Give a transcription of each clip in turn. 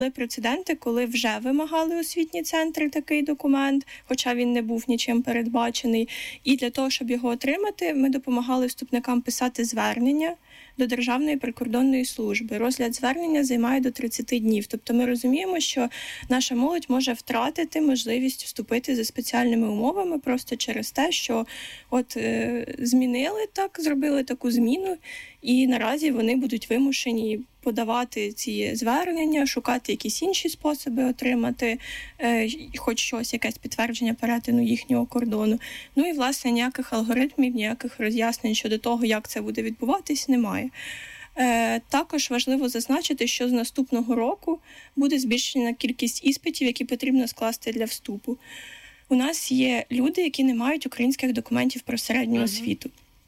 Були прецеденти, коли вже вимагали освітні центри такий документ, хоча він не був нічим передбачений. І для того, щоб його отримати, ми допомагали вступникам писати звернення до Державної прикордонної служби. Розгляд звернення займає до 30 днів. Тобто ми розуміємо, що наша молодь може втратити можливість вступити за спеціальними умовами просто через те, що змінили так, зробили таку зміну, і наразі вони будуть вимушені подавати ці звернення, шукати якісь інші способи отримати хоч щось, якесь підтвердження перетину їхнього кордону. Ну і, власне, ніяких алгоритмів, ніяких роз'яснень щодо того, як це буде відбуватись, немає. Також важливо зазначити, що з наступного року буде збільшена кількість іспитів, які потрібно скласти для вступу. У нас є люди, які не мають українських документів про середню освіту.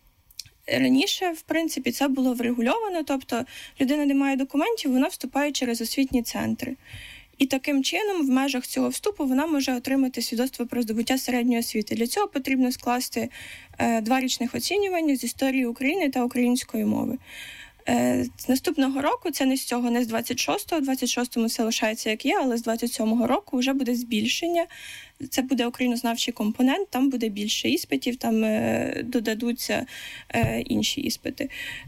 Раніше, в принципі, це було врегульовано, тобто людина не має документів, вона вступає через освітні центри. І таким чином, в межах цього вступу, вона може отримати свідоцтво про здобуття середньої освіти. Для цього потрібно скласти 2 річних оцінювання з історії України та української мови. З наступного року, це не з цього, не з 26-го, в 26-му це лишається як є, але з 27-го року вже буде збільшення. Це буде українознавчий компонент, там буде більше іспитів, там додадуться інші іспити.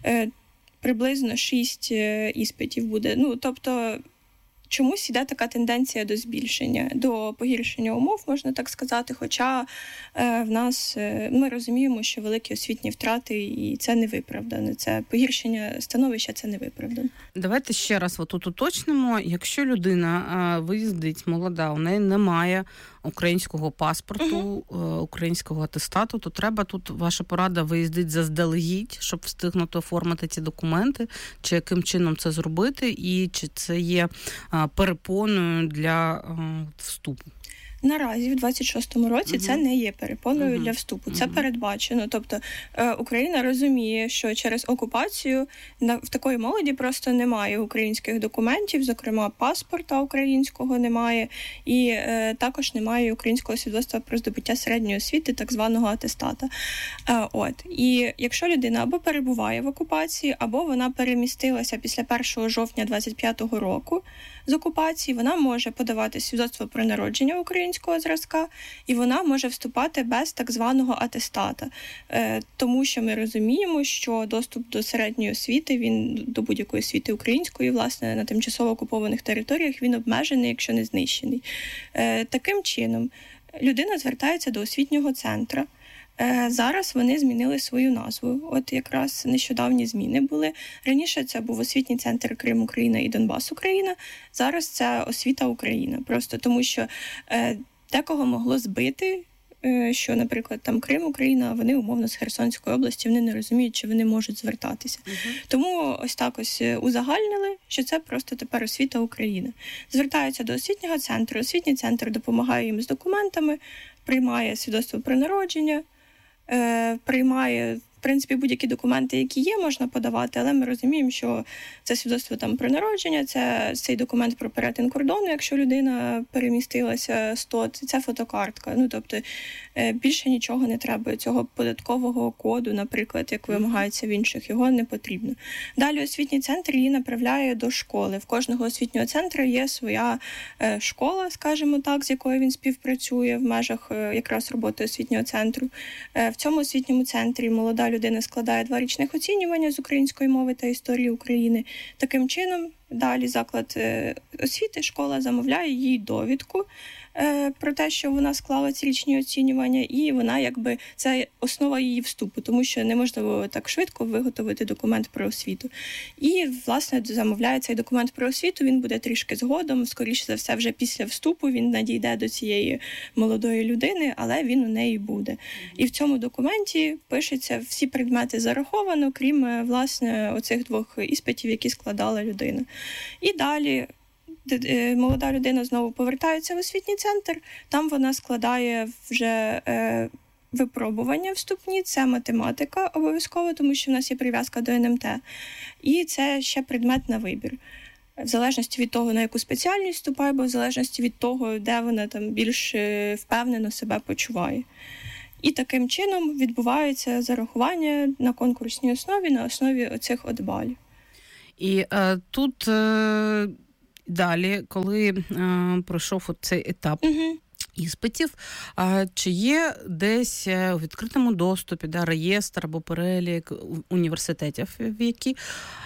Приблизно 6 іспитів буде. Тобто, чомусь іде така тенденція до збільшення, до погіршення умов, можна так сказати, хоча в нас, ми розуміємо, що великі освітні втрати, і це не виправдане, це погіршення становища, це не виправдане. Давайте ще раз отут уточнимо, якщо людина виїздить молода, у неї немає українського паспорту, українського атестату, то треба тут, ваша порада, виїздить заздалегідь, щоб встигнути оформити ці документи, чи яким чином це зробити, і чи це є перепоною для вступу? Наразі, в 26-му році, це не є перепоною для вступу. Це передбачено. Тобто Україна розуміє, що через окупацію в такої молоді просто немає українських документів, зокрема паспорта українського немає, і також немає українського свідоцтва про здобуття середньої освіти, так званого атестата. І якщо людина або перебуває в окупації, або вона перемістилася після 1 жовтня 25-го року з окупації, вона може подавати свідоцтво про народження українського зразка, і вона може вступати без так званого атестата. Тому що ми розуміємо, що доступ до середньої освіти, він до будь-якої освіти української, власне, на тимчасово окупованих територіях, він обмежений, якщо не знищений. Таким чином, людина звертається до освітнього центру. Зараз вони змінили свою назву. Якраз нещодавні зміни були. Раніше це був освітній центр Крим Україна і Донбас Україна. Зараз це освіта Україна. Просто тому, що декого могло збити, що, наприклад, там Крим Україна, а вони умовно з Херсонської області, вони не розуміють, чи вони можуть звертатися. Тому ось так узагальнили, що це просто тепер освіта України. Звертаються до освітнього центру. Освітній центр допомагає їм з документами, приймає свідоцтво про народження, приймає, в принципі, будь-які документи, які є, можна подавати, але ми розуміємо, що це свідоцтво про народження, це цей документ про перетин кордону, якщо людина перемістилася з ТОТ, це фотокартка. Тобто більше нічого не треба. Цього податкового коду, наприклад, як вимагається в інших, його не потрібно. Далі освітній центр її направляє до школи. В кожного освітнього центру є своя школа, скажімо так, з якою він співпрацює в межах якраз роботи освітнього центру. В цьому освітньому центрі молода людина складає 2 річних оцінювання з української мови та історії України. Таким чином, далі заклад освіти, школа замовляє їй довідку про те, що вона склала ці річні оцінювання, і вона це основа її вступу, тому що неможливо так швидко виготовити документ про освіту. І, власне, замовляє цей документ про освіту, він буде трішки згодом, скоріше за все, вже після вступу він надійде до цієї молодої людини, але він у неї буде. І в цьому документі пишеться, всі предмети зараховано, крім, власне, оцих 2 іспитів, які складала людина. І далі молода людина знову повертається в освітній центр, там вона складає вже випробування вступні, це математика обов'язково, тому що в нас є прив'язка до НМТ, і це ще предмет на вибір. В залежності від того, на яку спеціальність вступає, або в залежності від того, де вона там більш впевнено себе почуває. І таким чином відбувається зарахування на конкурсній основі, на основі оцих балів. І тут далі, коли пройшов цей етап іспитів, чи є десь у відкритому доступі реєстр або перелік університетів, в які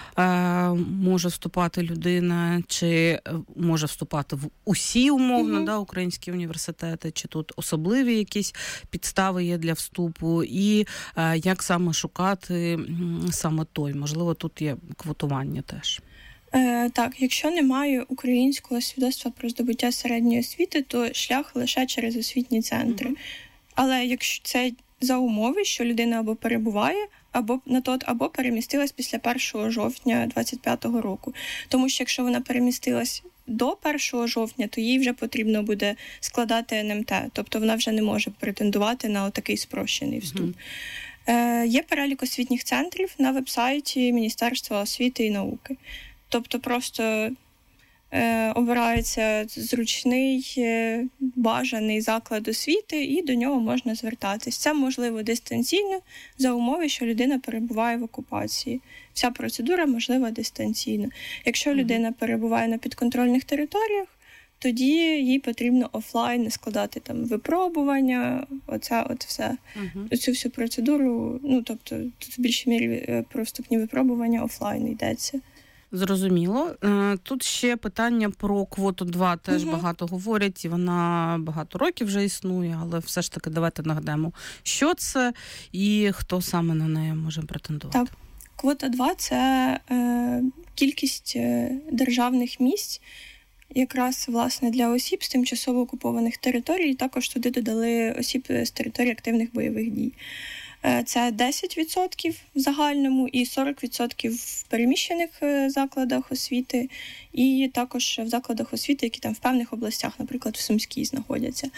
може вступати людина, чи може вступати в усі умовно українські університети, чи тут особливі якісь підстави є для вступу, і як саме шукати саме той? Можливо, тут є квотування теж. Так, якщо немає українського свідоцтва про здобуття середньої освіти, то шлях лише через освітні центри. Але якщо це за умови, що людина або перебуває, або перемістилась після 1 жовтня 2025 року. Тому що якщо вона перемістилась до 1 жовтня, то їй вже потрібно буде складати НМТ. Тобто вона вже не може претендувати на такий спрощений вступ. Є перелік освітніх центрів на веб-сайті Міністерства освіти і науки. Тобто просто обирається зручний, бажаний заклад освіти, і до нього можна звертатись. Це можливо дистанційно, за умови, що людина перебуває в окупації. Вся процедура можлива дистанційно. Якщо людина перебуває на підконтрольних територіях, тоді їй потрібно офлайн складати там випробування, все. Оцю всю процедуру, тобто тут в більшій мірі про вступні випробування офлайн йдеться. Зрозуміло. Тут ще питання про квоту 2 теж багато говорять, і вона багато років вже існує, але все ж таки давайте нагадаємо, що це і хто саме на неї може претендувати. Так, квота 2 – це кількість державних місць, якраз, власне, для осіб з тимчасово окупованих територій, також туди додали осіб з території активних бойових дій. Це 10% в загальному і 40% в переміщених закладах освіти, і також в закладах освіти, які там в певних областях, наприклад, в Сумській знаходяться.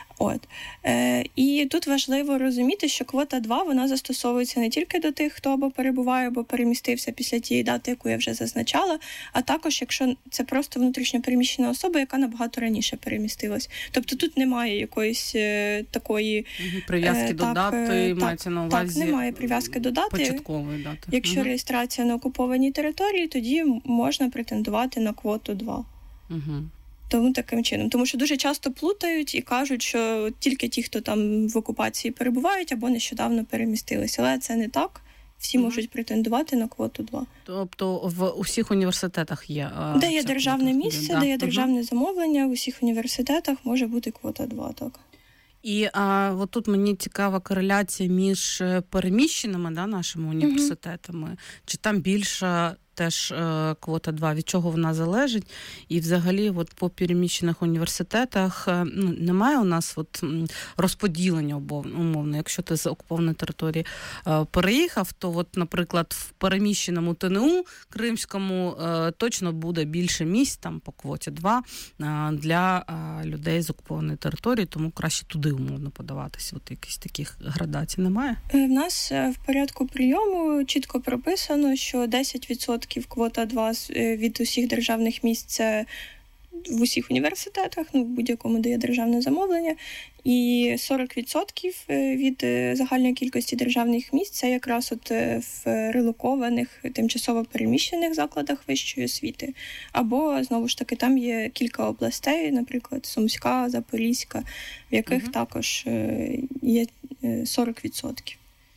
І тут важливо розуміти, що квота 2, вона застосовується не тільки до тих, хто або перебуває, або перемістився після тієї дати, яку я вже зазначала, а також, якщо це просто внутрішньо переміщена особа, яка набагато раніше перемістилась. Тобто тут немає якоїсь такої... Прив'язки до дати, мається на увазі... Так, немає прив'язки до дати. Початкової дати. Якщо реєстрація на окупованій території, тоді можна претендувати на квоту 2. Тому таким чином. Тому що дуже часто плутають і кажуть, що тільки ті, хто там в окупації перебувають або нещодавно перемістилися. Але це не так. Всі можуть претендувати на квоту 2. Тобто в усіх університетах є... Де є державне місце, де є державне замовлення, в усіх університетах може бути квота 2, так. І от тут мені цікава кореляція між переміщеними нашими університетами. Чи там більша теж квота 2, від чого вона залежить? І взагалі от по переміщених університетах немає у нас розподілення умовно. Якщо ти з окупованої території переїхав, то от, наприклад, в переміщеному ТНУ Кримському точно буде більше місць там по квоті 2 для людей з окупованої території, тому краще туди умовно подаватися. От якісь таких градацій немає? В нас в порядку прийому чітко прописано, що 10% квота 2 від усіх державних місць це в усіх університетах, в будь-якому, де є державне замовлення, і 40% від загальної кількості державних місць це якраз в релокованих, тимчасово переміщених закладах вищої освіти. Або, знову ж таки, там є кілька областей, наприклад, Сумська, Запорізька, в яких також є 40%.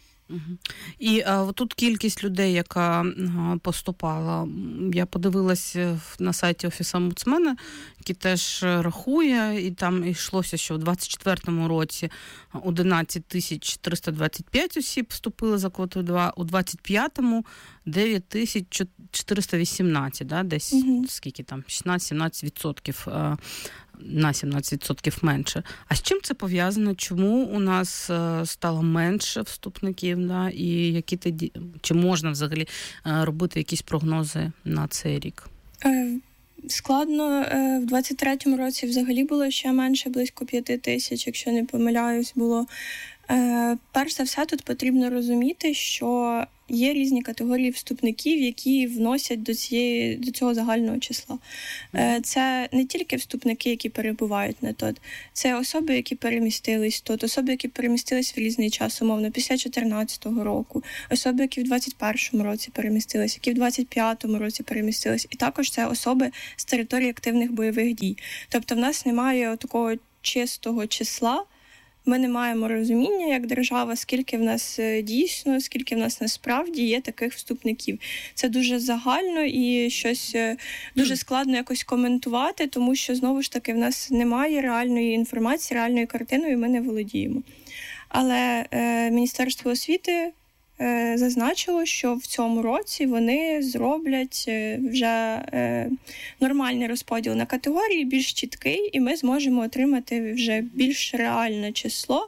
І тут кількість людей, яка поступала, я подивилась на сайті Офісу омбудсмена, який теж рахує, і там йшлося, що у 2024 році 11 325 осіб вступили за квотою 2, у 2025 9 418, десь скільки там, 16-17%. На 17% менше. А з чим це пов'язано? Чому у нас стало менше вступників? І чи можна взагалі робити якісь прогнози на цей рік? Складно. В 23-му році взагалі було ще менше, близько 5 тисяч, якщо не помиляюсь, було. Перш за все, тут потрібно розуміти, що є різні категорії вступників, які вносять до цього загального числа. Це не тільки вступники, які перебувають на ТОТ, це особи, які перемістились тут, особи, які перемістились в різний час, умовно, після 2014 року, особи, які в 2021 році перемістились, які в 2025 році перемістились. І також це особи з території активних бойових дій. Тобто в нас немає такого чистого числа, ми не маємо розуміння, як держава, скільки в нас дійсно, скільки в нас насправді є таких вступників. Це дуже загально і щось дуже складно якось коментувати, тому що, знову ж таки, в нас немає реальної інформації, реальної картини, і ми не володіємо. Але Міністерство освіти зазначило, що в цьому році вони зроблять вже нормальний розподіл на категорії, більш чіткий, і ми зможемо отримати вже більш реальне число.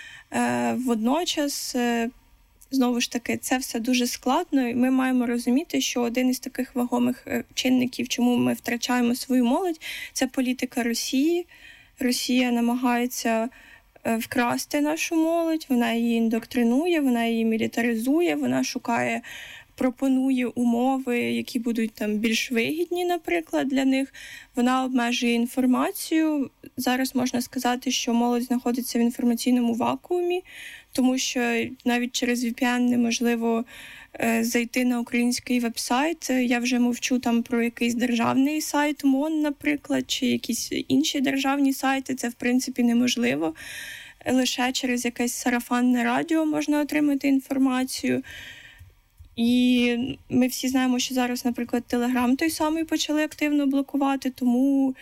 Водночас, знову ж таки, це все дуже складно, і ми маємо розуміти, що один із таких вагомих чинників, чому ми втрачаємо свою молодь, це політика Росії. Росія намагається вкрасти нашу молодь, вона її індоктринує, вона її мілітаризує, вона пропонує умови, які будуть там більш вигідні, наприклад, для них. Вона обмежує інформацію. Зараз можна сказати, що молодь знаходиться в інформаційному вакуумі, тому що навіть через VPN неможливо зайти на український веб-сайт. Я вже мовчу там про якийсь державний сайт МОН, наприклад, чи якісь інші державні сайти. Це, в принципі, неможливо. Лише через якесь сарафанне радіо можна отримати інформацію. І ми всі знаємо, що зараз, наприклад, Телеграм той самий почали активно блокувати, тому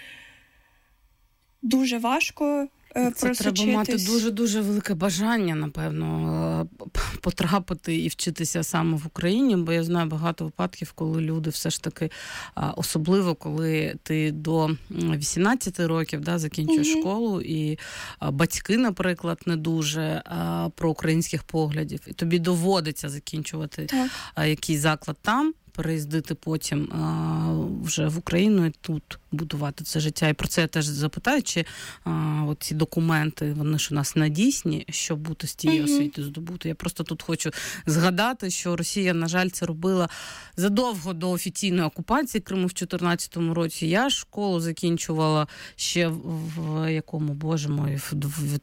дуже важко це треба мати дуже-дуже велике бажання, напевно, потрапити і вчитися саме в Україні, бо я знаю багато випадків, коли люди все ж таки, особливо коли ти до 18 років закінчуєш школу, і батьки, наприклад, не дуже проукраїнських поглядів, і тобі доводиться закінчувати якийсь заклад там, переїздити потім вже в Україну і тут будувати це життя. І про це я теж запитаю, чи ці документи, вони ж у нас надійсні, щоб бути з тієї освіти здобути. Я просто тут хочу згадати, що Росія, на жаль, це робила задовго до офіційної окупації Криму в 2014 році. Я школу закінчувала ще в якому, боже мой, в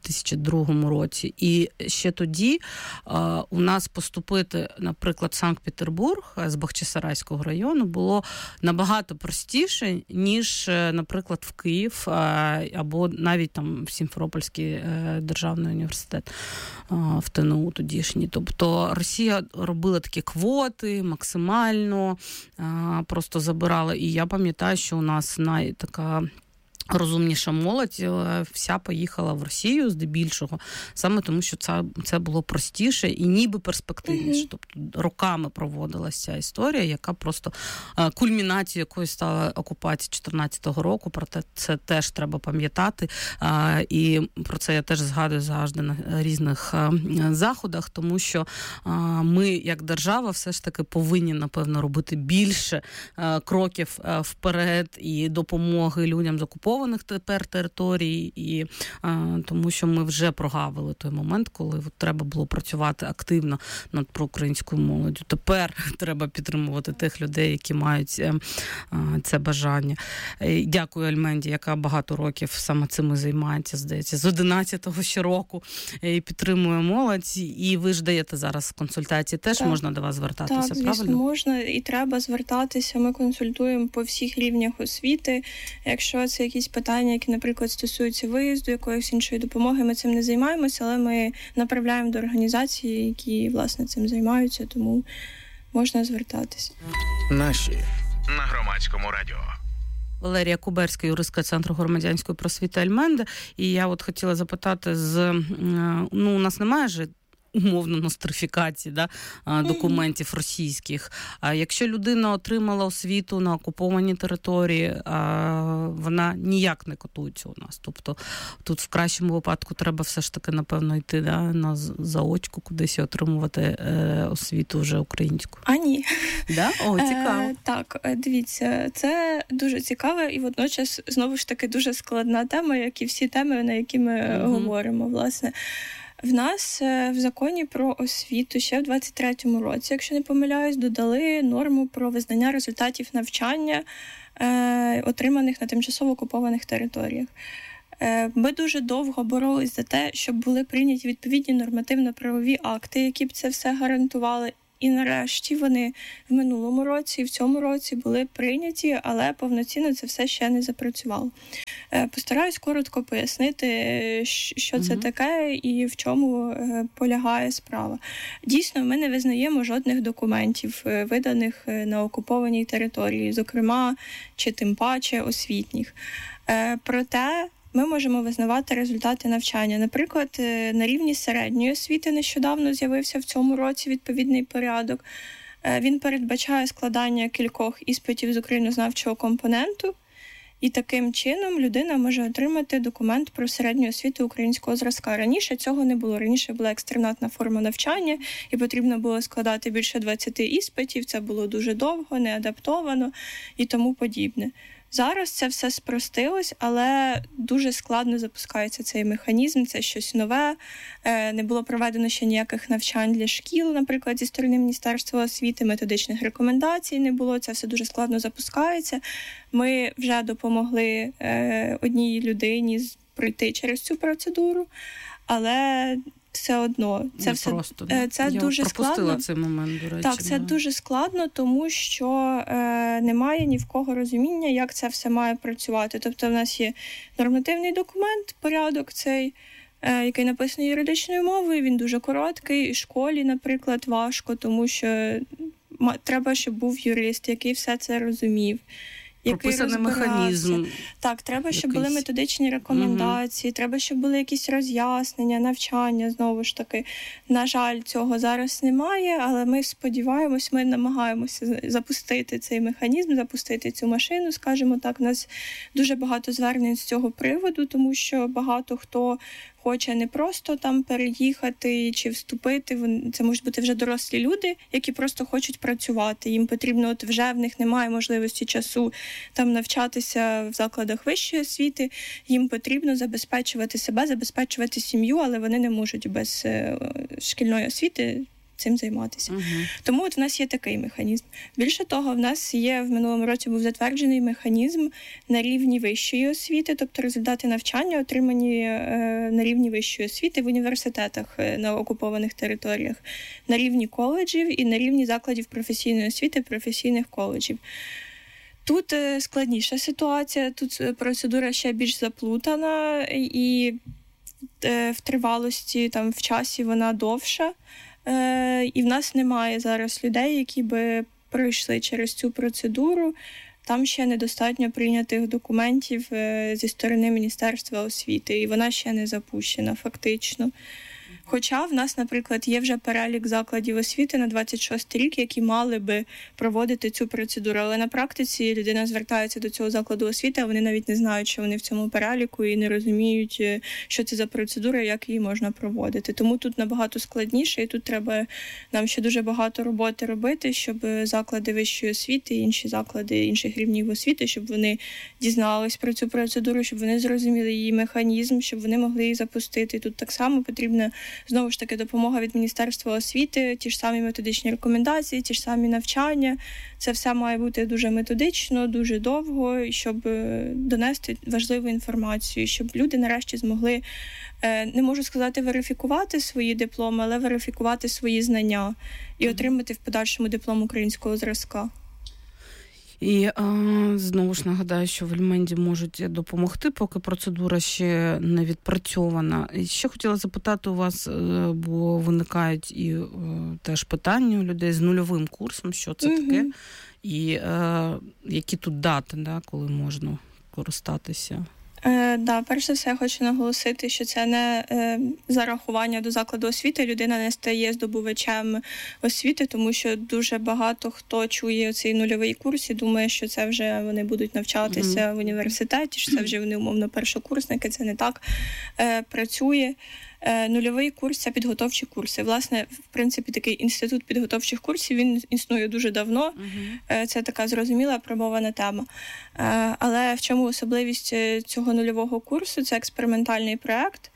2002 році. І ще тоді у нас поступити, наприклад, в Санкт-Петербург з Бахчисарайського району було набагато простіше, ніж, наприклад, в Київ або навіть там в Сімферопольський державний університет в ТНУ тодішній. Тобто Росія робила такі квоти максимально, просто забирала. І я пам'ятаю, що у нас така розумніша молодь вся поїхала в Росію здебільшого, саме тому, що це було простіше і ніби перспективніше. Тобто роками проводилася ця історія, яка просто кульмінацією якої стала окупація 2014 року. Про це теж треба пам'ятати. І про це я теж згадую завжди на різних заходах, тому що ми, як держава, все ж таки повинні, напевно, робити більше кроків вперед і допомоги людям з окупованих тепер територій, і тому що ми вже прогавили той момент, коли треба було працювати активно над проукраїнською молоддю. Тепер треба підтримувати тих людей, які мають це бажання. Дякую Альменді, яка багато років саме цим займається, здається, з 11-го ще року, і підтримує молодь. І ви ж даєте зараз консультації, теж можна до вас звертатися, правильно? Так, звісно, можна і треба звертатися. Ми консультуємо по всіх рівнях освіти. Якщо це якісь питання, які, наприклад, стосуються виїзду, якоїсь іншої допомоги, ми цим не займаємося, але ми направляємо до організацій, які, власне, цим займаються, тому можна звертатися. Наші на Громадському радіо. Валерія Куберська, юристка Центру громадянської просвіти Альменда. І я от хотіла запитати, у нас немає ж умовно нострифікації документів російських. А якщо людина отримала освіту на окупованій території, вона ніяк не котується у нас. Тобто тут в кращому випадку треба все ж таки, напевно, йти на заочку кудись і отримувати освіту вже українську. А ні. Да? О, цікаво. Так, дивіться, це дуже цікаво і водночас, знову ж таки, дуже складна тема, як і всі теми, на які ми говоримо, власне. В нас в законі про освіту ще в 23-му році, якщо не помиляюсь, додали норму про визнання результатів навчання, отриманих на тимчасово окупованих територіях. Ми дуже довго боролись за те, щоб були прийняті відповідні нормативно-правові акти, які б це все гарантували. І нарешті вони в минулому році і в цьому році були прийняті, але повноцінно це все ще не запрацювало. Постараюсь коротко пояснити, що це таке і в чому полягає справа. Дійсно, ми не визнаємо жодних документів, виданих на окупованій території, зокрема, чи тим паче освітніх. Проте ми можемо визнавати результати навчання. Наприклад, на рівні середньої освіти нещодавно з'явився в цьому році відповідний порядок. Він передбачає складання кількох іспитів з українознавчого компоненту, і таким чином людина може отримати документ про середню освіту українського зразка. Раніше цього не було. Раніше була екстернатна форма навчання, і потрібно було складати більше 20 іспитів. Це було дуже довго, не адаптовано і тому подібне. Зараз це все спростилось, але дуже складно запускається цей механізм, це щось нове. Не було проведено ще ніяких навчань для шкіл, наприклад, зі сторони Міністерства освіти, методичних рекомендацій не було, це все дуже складно запускається. Ми вже допомогли одній людині пройти через цю процедуру, але все одно це все просто, це я дуже пропустила складно. Цей момент, до речі. Так, це дуже складно, тому що немає ні в кого розуміння, як це все має працювати. Тобто в нас є нормативний документ, порядок цей, який написаний юридичною мовою, він дуже короткий, і школі, наприклад, важко, тому що треба, щоб був юрист, який все це розумів. Прописаний механізм. Так, треба, щоб були методичні рекомендації, треба, щоб були якісь роз'яснення, навчання, знову ж таки. На жаль, цього зараз немає, але ми сподіваємось, ми намагаємося запустити цей механізм, запустити цю машину, скажімо так. У нас дуже багато звернень з цього приводу, тому що багато хто хоче не просто там переїхати чи вступити, це можуть бути вже дорослі люди, які просто хочуть працювати. Їм потрібно, от вже в них немає можливості часу там навчатися в закладах вищої освіти, їм потрібно забезпечувати себе, забезпечувати сім'ю, але вони не можуть без шкільної освіти цим займатися. Тому от в нас є такий механізм. Більше того, в нас є, в минулому році був затверджений механізм на рівні вищої освіти, тобто результати навчання отримані на рівні вищої освіти в університетах на окупованих територіях, на рівні коледжів і на рівні закладів професійної освіти, професійних коледжів. Тут складніша ситуація, тут процедура ще більш заплутана і в тривалості, там, в часі вона довша. І в нас немає зараз людей, які би пройшли через цю процедуру. Там ще недостатньо прийнятих документів зі сторони Міністерства освіти, і вона ще не запущена фактично. Хоча в нас, наприклад, є вже перелік закладів освіти на 26 рік, які мали би проводити цю процедуру. Але на практиці людина звертається до цього закладу освіти, а вони навіть не знають, що вони в цьому переліку, і не розуміють, що це за процедура, як її можна проводити. Тому тут набагато складніше, і тут треба нам ще дуже багато роботи робити, щоб заклади вищої освіти і інші заклади інших рівнів освіти, щоб вони дізнались про цю процедуру, щоб вони зрозуміли її механізм, щоб вони могли її запустити. Тут так само потрібна знову ж таки допомога від Міністерства освіти, ті ж самі методичні рекомендації, ті ж самі навчання. Це все має бути дуже методично, дуже довго, щоб донести важливу інформацію, щоб люди нарешті змогли, не можу сказати верифікувати свої дипломи, але верифікувати свої знання і отримати в подальшому диплом українського зразка. І знову ж нагадаю, що в Ельменді можуть допомогти, поки процедура ще не відпрацьована. І ще хотіла запитати у вас, бо виникають і теж питання у людей з нульовим курсом, що це таке, і які тут дати, да, коли можна користатися. Перш за все, я хочу наголосити, що це не зарахування до закладу освіти. Людина не стає здобувачем освіти, тому що дуже багато хто чує цей нульовий курс і думає, що це вже вони будуть навчатися в університеті, що це вже вони умовно першокурсники. Це не так працює. Нульовий курс – це підготовчі курси. Власне, в принципі, такий інститут підготовчих курсів, він існує дуже давно. Це така зрозуміла, апробована тема. Але в чому особливість цього нульового курсу? Це експериментальний проєкт.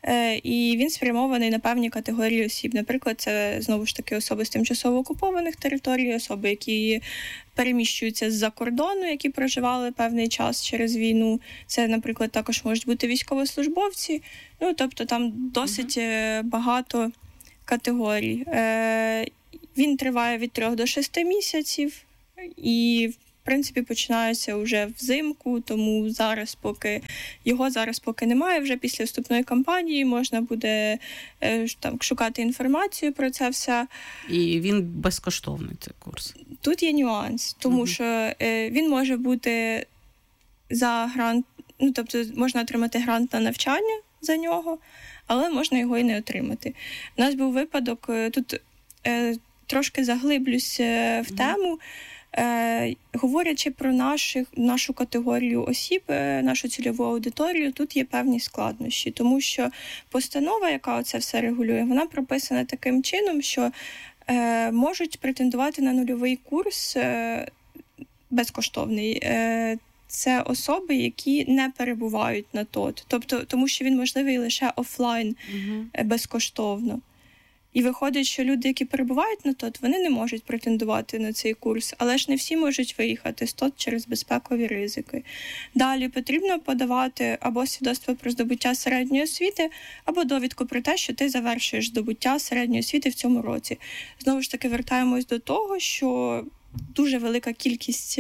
і він спрямований на певні категорії осіб. Наприклад, це, знову ж таки, особи з тимчасово окупованих територій, особи, які переміщуються з-за кордону, які проживали певний час через війну. Це, наприклад, також можуть бути військовослужбовці. Ну, тобто там досить багато категорій. Він триває від 3 до 6 місяців і, в принципі, починається вже взимку, тому його зараз поки немає. Вже після вступної кампанії можна буде там шукати інформацію про це все. І він безкоштовний, цей курс? Тут є нюанс, тому що він може бути за грант, ну, тобто можна отримати грант на навчання за нього, але можна його і не отримати. У нас був випадок, тут трошки заглиблюсь в тему, говорячи про нашу категорію осіб, нашу цільову аудиторію, тут є певні складнощі, тому що постанова, яка це все регулює, вона прописана таким чином, що можуть претендувати на нульовий курс безкоштовний. Це особи, які не перебувають на ТОТ. Тобто, тому що він можливий лише офлайн безкоштовно. І виходить, що люди, які перебувають на ТОТ, вони не можуть претендувати на цей курс, але ж не всі можуть виїхати з ТОТ через безпекові ризики. Далі потрібно подавати або свідоцтво про здобуття середньої освіти, або довідку про те, що ти завершуєш здобуття середньої освіти в цьому році. Знову ж таки, вертаємось до того, що дуже велика кількість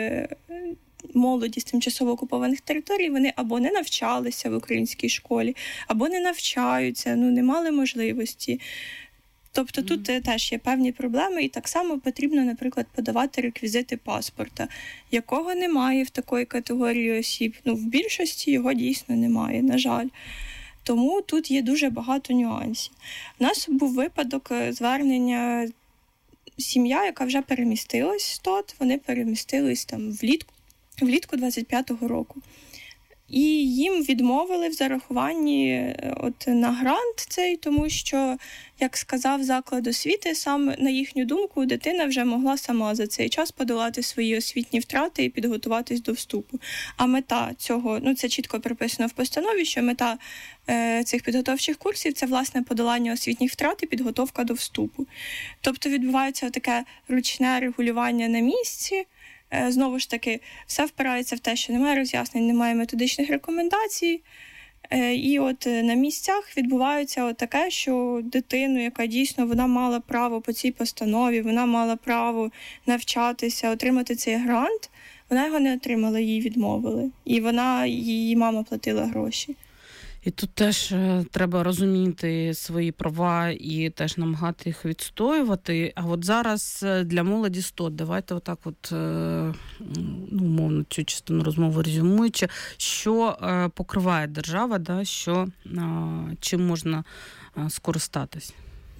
молоді з тимчасово окупованих територій, вони або не навчалися в українській школі, або не навчаються, не мали можливості. Тобто тут теж є певні проблеми, і так само потрібно, наприклад, подавати реквізити паспорта, якого немає в такої категорії осіб. В більшості його дійсно немає, на жаль. Тому тут є дуже багато нюансів. У нас був випадок звернення сім'я, яка вже перемістилась з ТОТ, вони перемістились там влітку 25-го року. І їм відмовили в зарахуванні на грант цей, тому що, як сказав заклад освіти, сам, на їхню думку, дитина вже могла сама за цей час подолати свої освітні втрати і підготуватись до вступу. А мета цього, це чітко прописано в постанові, що мета цих підготовчих курсів – це, власне, подолання освітніх втрат і підготовка до вступу. Тобто відбувається таке ручне регулювання на місці. Знову ж таки, все впирається в те, що немає роз'яснень, немає методичних рекомендацій. І на місцях відбувається таке, що дитину, яка дійсно вона мала право по цій постанові, вона мала право навчатися, отримати цей грант, вона його не отримала, їй відмовили. І її мама платила гроші. І тут теж треба розуміти свої права і теж намагати їх відстоювати. А зараз для молоді 100, давайте умовно цю частину розмови резюмуючи, що покриває держава, чим можна скористатись?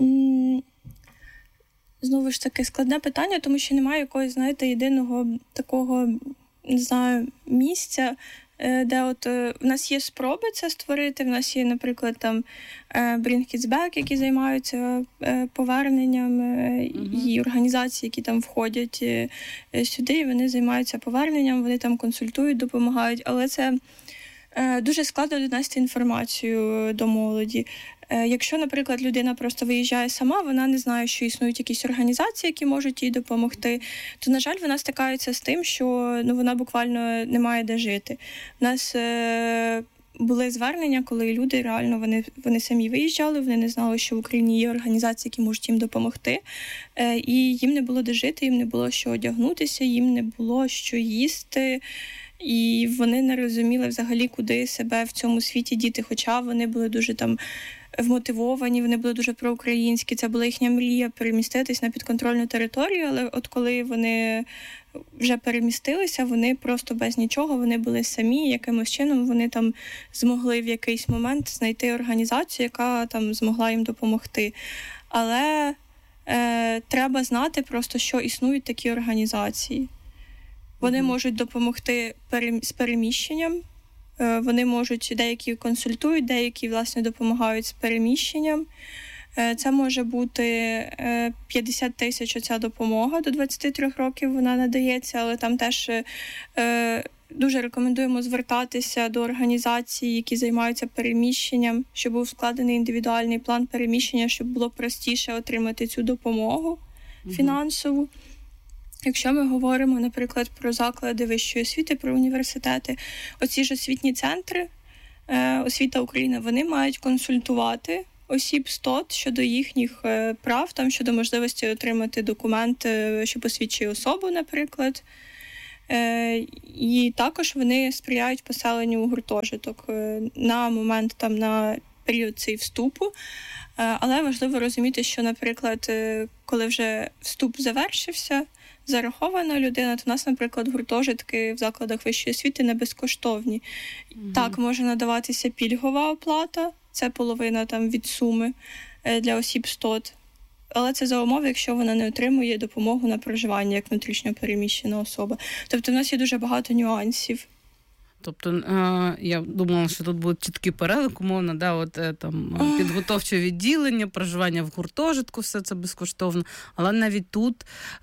Знову ж таки, складне питання, тому що немає якогось, єдиного такого, місця, де в нас є спроби це створити, в нас є, наприклад, там Bring Kids Back, які займаються поверненням, і організації, які там входять сюди, і вони займаються поверненням, вони там консультують, допомагають, але це дуже складно донести інформацію до молоді. Якщо, наприклад, людина просто виїжджає сама, вона не знає, що існують якісь організації, які можуть їй допомогти, то, на жаль, вона стикається з тим, що вона буквально не має де жити. У нас були звернення, коли люди реально вони самі виїжджали, вони не знали, що в Україні є організації, які можуть їм допомогти, і їм не було де жити, їм не було що одягнутися, їм не було що їсти. І вони не розуміли взагалі, куди себе в цьому світі діти, хоча вони були дуже вмотивовані, вони були дуже проукраїнські, це була їхня мрія переміститись на підконтрольну територію, але коли вони вже перемістилися, вони просто без нічого, вони були самі, якимось чином вони там змогли в якийсь момент знайти організацію, яка там змогла їм допомогти. Але треба знати просто, що існують такі організації. Вони можуть допомогти з переміщенням, вони можуть, деякі консультують, деякі, власне, допомагають з переміщенням. Це може бути 50 тисяч оця допомога, до 23 років вона надається, але там теж дуже рекомендуємо звертатися до організацій, які займаються переміщенням, щоб був складений індивідуальний план переміщення, щоб було простіше отримати цю допомогу фінансову. Якщо ми говоримо, наприклад, про заклади вищої освіти, про університети, оці ж освітні центри, Освіта України, вони мають консультувати осіб СТОТ щодо їхніх прав, там, щодо можливості отримати документ, що посвідчує особу, наприклад. І також вони сприяють поселенню у гуртожиток на момент, там, на період цей вступу. Але важливо розуміти, що, наприклад, коли вже вступ завершився, зарахована людина, то в нас, наприклад, гуртожитки в закладах вищої освіти не безкоштовні. Так, може надаватися пільгова оплата, це половина там від суми для осіб СТОТ. Але це за умови, якщо вона не отримує допомогу на проживання як внутрішньо переміщена особа. Тобто в нас є дуже багато нюансів. Тобто, я думала, що тут буде чіткий перелик, умовно, да, от, там, підготовче відділення, проживання в гуртожитку, все це безкоштовно. Але навіть тут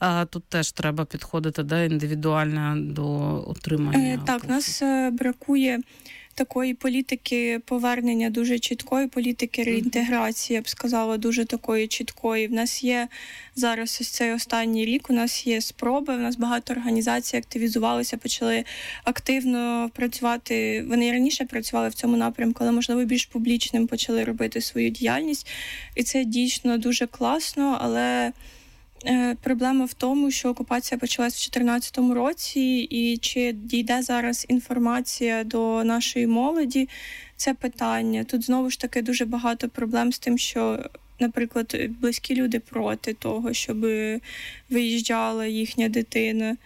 теж треба підходити, да, індивідуально до отримання. Так, в нас бракує такої політики повернення, дуже чіткої політики реінтеграції, я б сказала, дуже такої чіткої. В нас є зараз ось цей останній рік, у нас є спроби, у нас багато організацій активізувалися, почали активно працювати. Вони раніше працювали в цьому напрямку, але, можливо, більш публічним почали робити свою діяльність. І це дійсно дуже класно, але проблема в тому, що окупація почалась в 2014 році, і чи дійде зараз інформація до нашої молоді, це питання. Тут, знову ж таки, дуже багато проблем з тим, що, наприклад, близькі люди проти того, щоб виїжджала їхня дитина.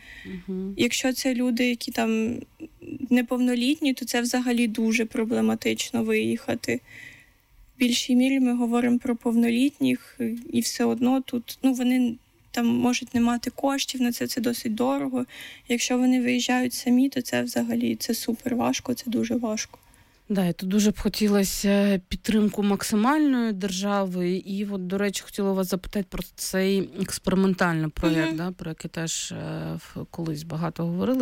Якщо це люди, які там неповнолітні, то це взагалі дуже проблематично виїхати. В більшій мірі ми говоримо про повнолітніх, і все одно тут, вони там можуть не мати коштів на це досить дорого. Якщо вони виїжджають самі, то це взагалі це супер важко, це дуже важко. Да, і тут дуже б хотілося підтримку максимальної держави. І от, до речі, хотіла вас запитати про цей експериментальний проєкт, да, про який теж колись багато говорили.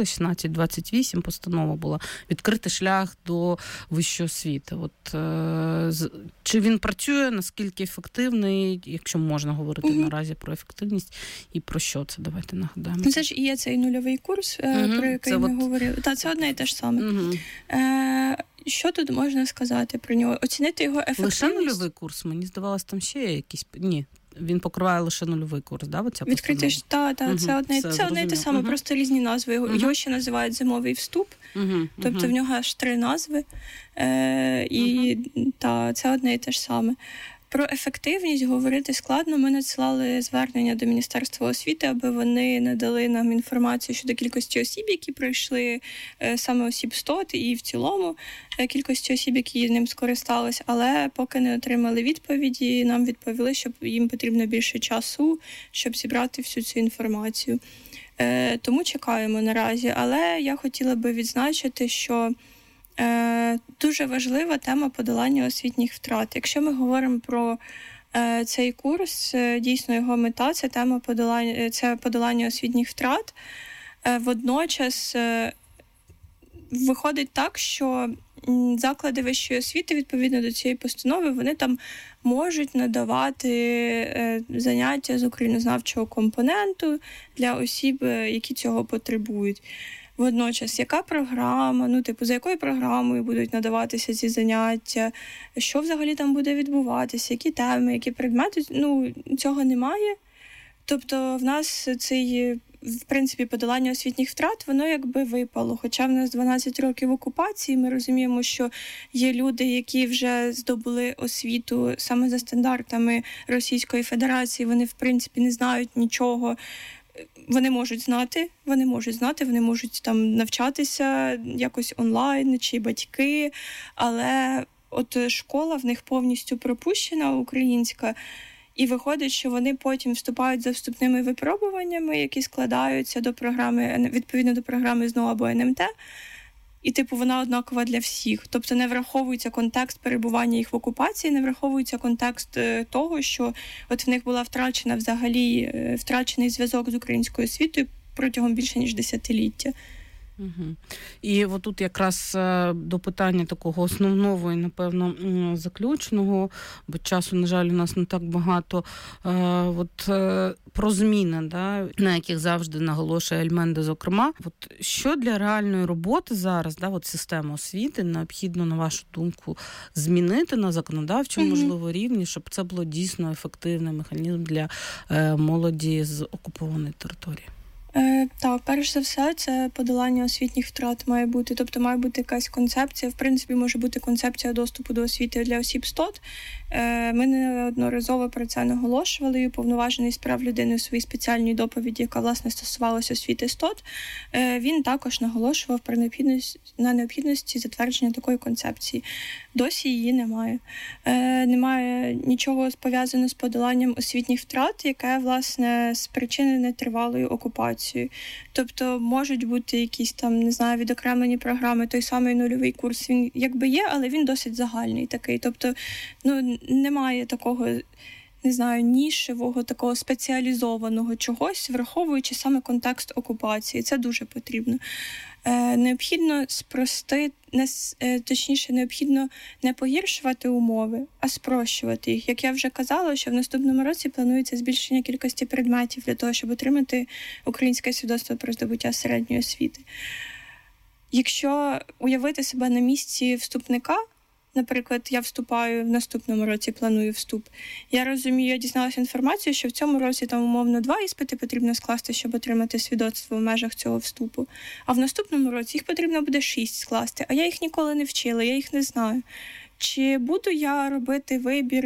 1628 постанова була. Відкрити шлях до вищої освіти. От, чи він працює, наскільки ефективний, якщо можна говорити наразі про ефективність, і про що це? Давайте нагадаємо. Це ж і є цей нульовий курс, про який ми говорили. Та, це одне і те ж саме. Що тут можна сказати про нього? Оцінити його ефективність. Лише нульовий курс? Мені здавалось, там ще є якісь... Ні, він покриває лише нульовий курс, да? Відкритий, це одне і те саме, просто різні назви. Його ще називають зимовий вступ, тобто в нього аж 3 назви, і це одне і те ж саме. Про ефективність говорити складно. Ми надсилали звернення до Міністерства освіти, аби вони надали нам інформацію щодо кількості осіб, які пройшли, саме осіб СТОТ, і в цілому кількості осіб, які ним скористались. Але поки не отримали відповіді, нам відповіли, що їм потрібно більше часу, щоб зібрати всю цю інформацію. Тому чекаємо наразі. Але я хотіла би відзначити, що дуже важлива тема подолання освітніх втрат. Якщо ми говоримо про цей курс, дійсно його мета – це тема подолання освітніх втрат. Водночас виходить так, що заклади вищої освіти, відповідно до цієї постанови, вони там можуть надавати заняття з українознавчого компоненту для осіб, які цього потребують. Водночас, яка програма, за якою програмою будуть надаватися ці заняття, що взагалі там буде відбуватися, які теми, які предмети, цього немає. Тобто в нас цей, в принципі, подолання освітніх втрат, воно якби випало. Хоча в нас 12 років окупації, ми розуміємо, що є люди, які вже здобули освіту саме за стандартами Російської Федерації, вони, в принципі, не знають нічого. Вони можуть знати, вони можуть там навчатися якось онлайн, чи батьки, але от школа в них повністю пропущена, українська, і виходить, що вони потім вступають за вступними випробуваннями, які складаються до програми, відповідно до програми ЗНО або НМТ, і вона однакова для всіх. Тобто не враховується контекст перебування їх в окупації, не враховується контекст того, що от в них була втрачений зв'язок з українською освітою протягом більше ніж десятиліття. Угу. І отут якраз до питання такого основного і, напевно, заключного, бо часу, на жаль, у нас не так багато, про зміни, да, на яких завжди наголошує Ельменда, зокрема. Що для реальної роботи зараз, да, системи освіти необхідно, на вашу думку, змінити на законодавчому, можливо, рівні, щоб це було дійсно ефективний механізм для молоді з окупованої території? Так, перш за все, це подолання освітніх втрат має бути. Тобто має бути якась концепція. В принципі, може бути концепція доступу до освіти для осіб СТОТ. Ми неодноразово про це наголошували. І уповноважений з прав людини у своїй спеціальній доповіді, яка, власне, стосувалася освіти СТОТ, він також наголошував на необхідності затвердження такої концепції. Досі її немає. Немає нічого пов'язаного з подоланням освітніх втрат, яке, власне, спричинене тривалою окупацією. Тобто можуть бути якісь там, не знаю, відокремлені програми, той самий нульовий курс, він якби є, але він досить загальний такий. Тобто, немає такого, не знаю, нішевого, такого спеціалізованого чогось, враховуючи саме контекст окупації. Це дуже потрібно. Необхідно необхідно не погіршувати умови, а спрощувати їх. Як я вже казала, що в наступному році планується збільшення кількості предметів для того, щоб отримати українське свідоцтво про здобуття середньої освіти. Якщо уявити себе на місці вступника, наприклад, я вступаю в наступному році, планую вступ. Я розумію, я дізналася інформацію, що в цьому році там умовно 2 іспити потрібно скласти, щоб отримати свідоцтво в межах цього вступу. А в наступному році їх потрібно буде 6 скласти. А я їх ніколи не вчила, я їх не знаю. Чи буду я робити вибір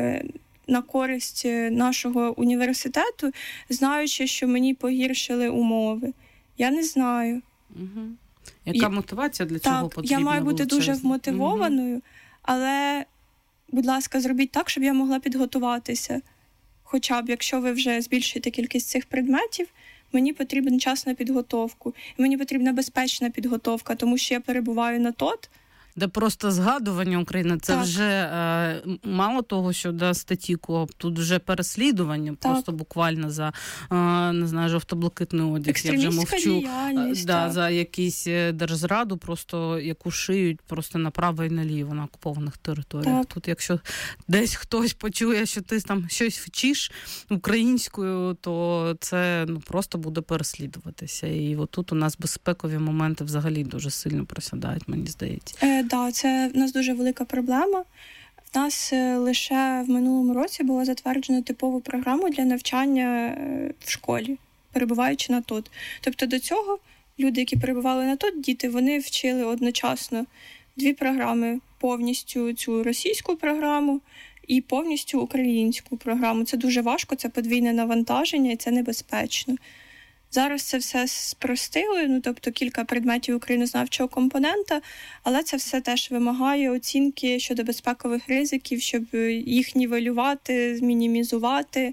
на користь нашого університету, знаючи, що мені погіршили умови? Я не знаю. Угу. Яка мотивація для цього потрібна? Я маю бути дуже вмотивованою, але, будь ласка, зробіть так, щоб я могла підготуватися. Хоча б, якщо ви вже збільшуєте кількість цих предметів, мені потрібен час на підготовку. І мені потрібна безпечна підготовка, тому що я перебуваю на ТОТ. Де просто згадування України, це вже мало того, що до статті КОАП, тут вже переслідування, просто буквально за, не знаю, жовто-блакитний одяг. Я вже мовчу за якісь держзраду, просто яку шиють просто направо і наліво на окупованих територіях. Тут якщо десь хтось почує, що ти там щось вчиш українською, то це просто буде переслідуватися. І отут у нас безпекові моменти взагалі дуже сильно просядають, мені здається. Так, це в нас дуже велика проблема. В нас лише в минулому році було затверджено типову програму для навчання в школі, перебуваючи на ТОТ. Тобто до цього люди, які перебували на ТОТ, діти, вони вчили одночасно 2 програми. Повністю цю російську програму і повністю українську програму. Це дуже важко, це подвійне навантаження і це небезпечно. Зараз це все спростили, тобто кілька предметів українознавчого компонента, але це все теж вимагає оцінки щодо безпекових ризиків, щоб їх нівелювати, мінімізувати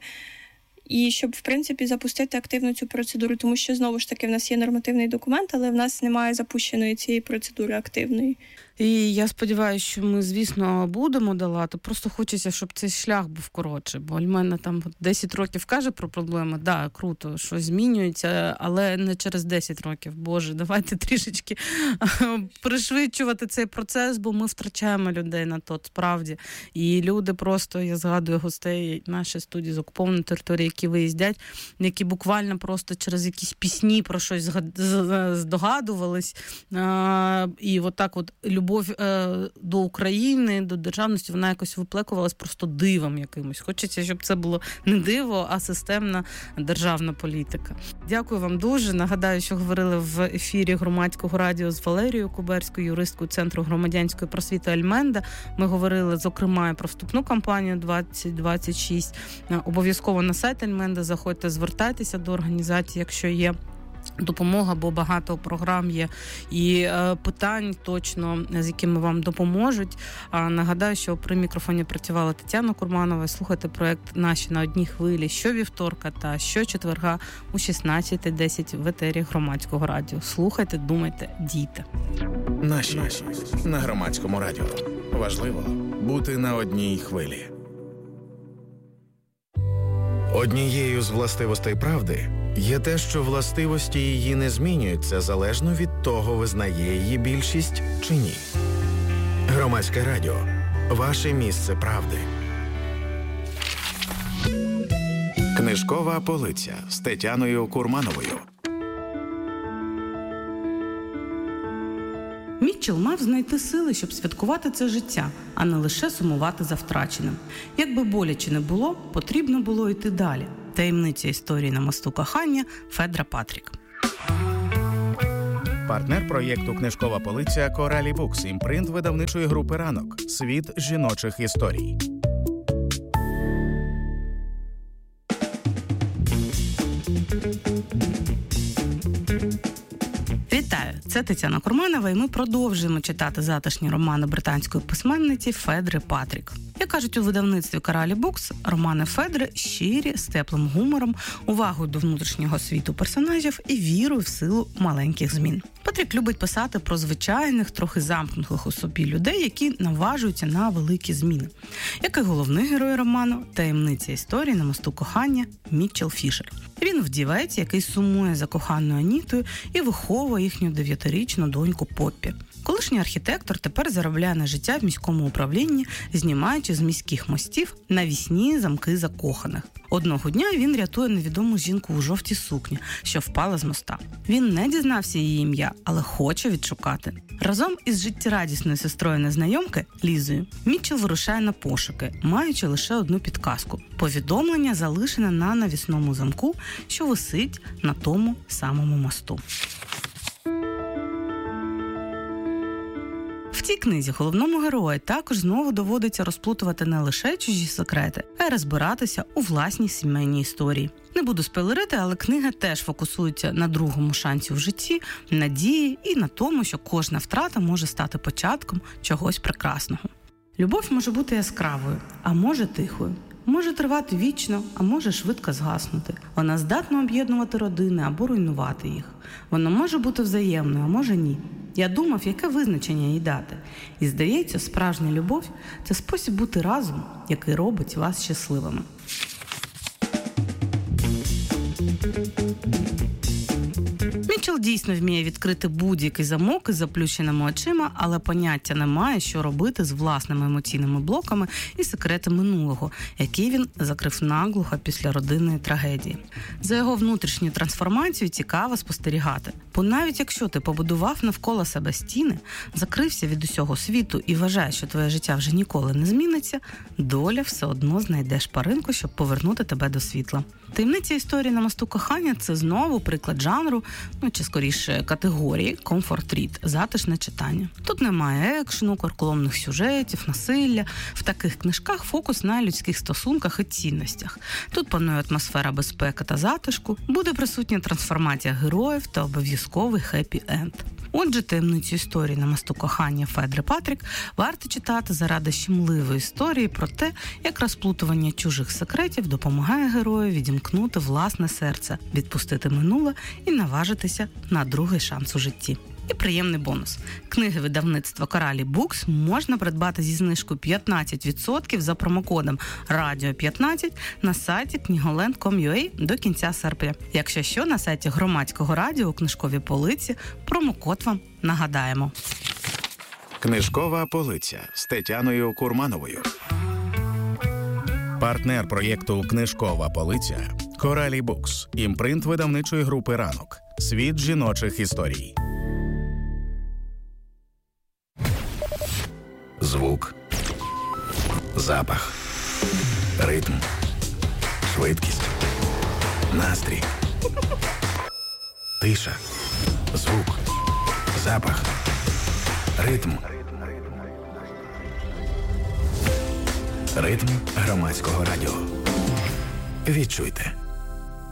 і щоб, в принципі, запустити активно цю процедуру, тому що, знову ж таки, в нас є нормативний документ, але в нас немає запущеної цієї процедури активної. І я сподіваюся, що ми, звісно, будемо долати. Просто хочеться, щоб цей шлях був коротше. Бо Ельмена там 10 років каже про проблеми. Да, круто, що змінюється, але не через 10 років. Боже, давайте трішечки пришвидшувати цей процес, бо ми втрачаємо людей на то, справді. І люди просто, я згадую гостей нашої студії з окупованої території, які виїздять, які буквально просто через якісь пісні про щось здогадувались. І отак от любов до України, до державності, вона якось виплекувалась просто дивом якимось. Хочеться, щоб це було не диво, а системна державна політика. Дякую вам дуже. Нагадаю, що говорили в ефірі Громадського радіо з Валерією Куберською, юристкою Центру громадянської просвіти Ельменда. Ми говорили, зокрема, про вступну кампанію 2026. Обов'язково на сайт Ельменда заходьте, звертайтеся до організації, якщо є допомога, бо багато програм є і питань точно, з якими вам допоможуть. Нагадаю, що при мікрофоні працювала Тетяна Курманова. Слухайте проект «Наші на одній хвилі» щовівторка та щочетверга у 16:10 в етері Громадського радіо. Слухайте, думайте, дійте. Наші на Громадському радіо. Важливо бути на одній хвилі. Однією з властивостей правди Є те, що властивості її не змінюються залежно від того, визнає її більшість чи ні. Громадське радіо. Ваше місце правди. Книжкова полиця з Тетяною Курмановою. Мітчелл мав знайти сили, щоб святкувати це життя, а не лише сумувати за втраченим. Якби боляче не було, потрібно було йти далі. Таємниця історії на мосту кохання Федра Патрік. Партнер проєкту «Книжкова полиця» Коралі Букс, імпринт видавничої групи «Ранок». Світ жіночих історій. Вітаю! Це Тетяна Курманова, і ми продовжуємо читати затишні романи британської письменниці Федри Патрік. Як кажуть у видавництві Коралі Букс, романи Федри щирі, з теплим гумором, увагою до внутрішнього світу персонажів і вірою в силу маленьких змін. Патрік любить писати про звичайних, трохи замкнутих у собі людей, які наважуються на великі зміни. Як і головний герой роману «Таємниця історії на мосту кохання» Мітчелл Фішер. Він вдівець, який сумує за коханою Анітою і виховує їхню 9-річну доньку Поппі. Колишній архітектор тепер заробляє на життя в міському управлінні, знімаючи з міських мостів навісні замки закоханих. Одного дня він рятує невідому жінку у жовтій сукні, що впала з моста. Він не дізнався її ім'я, але хоче відшукати. Разом із життєрадісною сестрою незнайомки Лізою Мітчелл вирушає на пошуки, маючи лише одну підказку – повідомлення, залишене на навісному замку, що висить на тому самому мосту. В цій книзі головному герою також знову доводиться розплутувати не лише чужі секрети, а й розбиратися у власній сімейній історії. Не буду спойлерити, але книга теж фокусується на другому шансі в житті, надії і на тому, що кожна втрата може стати початком чогось прекрасного. Любов може бути яскравою, а може тихою. Може тривати вічно, а може швидко згаснути. Вона здатна об'єднувати родини або руйнувати їх. Вона може бути взаємною, а може ні. Я думав, яке визначення їй дати. І здається, справжня любов – це спосіб бути разом, який робить вас щасливими. Мітчелл дійсно вміє відкрити будь-який замок із заплющеними очима, але поняття не має, що робити з власними емоційними блоками і секрети минулого, які він закрив наглухо після родинної трагедії. За його внутрішню трансформацію цікаво спостерігати. Бо навіть якщо ти побудував навколо себе стіни, закрився від усього світу і вважаєш, що твоє життя вже ніколи не зміниться, доля все одно знайде шпаринку, щоб повернути тебе до світла. Таємниця історії на мосту кохання – це знову приклад жанру, чи скоріше категорії комфорт-рід, затишне читання. Тут немає екшену, карколомних сюжетів, насилля. В таких книжках фокус на людських стосунках і цінностях. Тут панує атмосфера безпеки та затишку, буде присутня трансформація героїв та обов'язковий хеппі-енд. Отже, таємницю історії на мосту кохання Федри Патрік варто читати заради щемливої історії про те, як розплутування чужих секретів допомагає герою відімкнути власне серце, відпустити минуле і наважитися на другий шанс у житті. І приємний бонус. Книги видавництва Коралі Букс можна придбати зі знижкою 15% за промокодом RADIO15 на сайті knigoland.com.ua до кінця серпня. Якщо що, на сайті Громадського радіо у книжковій полиці промокод вам нагадаємо. Книжкова полиця з Тетяною Курмановою. Партнер проєкту «Книжкова полиця» Коралі Букс, імпринт видавничої групи «Ранок». Світ жіночих історій. Звук, запах, ритм, швидкість, настрій, тиша, звук, запах, ритм. Ритм громадського радіо. Відчуйте.